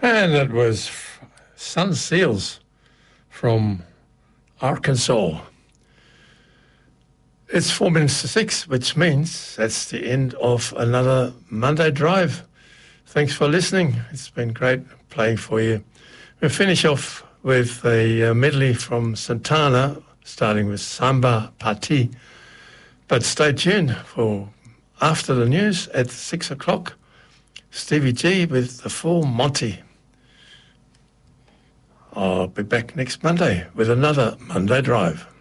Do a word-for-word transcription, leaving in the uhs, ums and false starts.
And it was Sun Seals from Arkansas. It's four minutes to six, which means that's the end of another Monday Drive. Thanks for listening. It's been great playing for you. We'll finish off with a medley from Santana, starting with Samba Party. But stay tuned for after the news at six o'clock. Stevie G with the full Monty. I'll be back next Monday with another Monday Drive.